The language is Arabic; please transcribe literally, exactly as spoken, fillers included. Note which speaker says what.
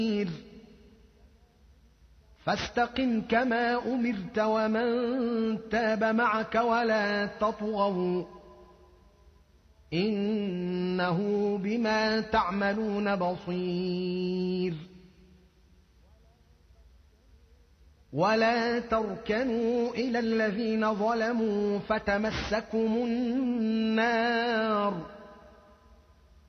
Speaker 1: فاستقم كما أمرت ومن تاب معك ولا تطغوا إنه بما تعملون بصير. ولا تركنوا إلى الذين ظلموا فتمسكم النار